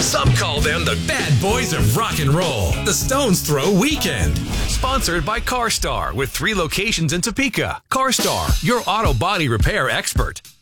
Some call them the bad boys of rock and roll. The Stones Throw Weekend. Sponsored by CarStar with 3 locations in Topeka. CarStar, your auto body repair expert.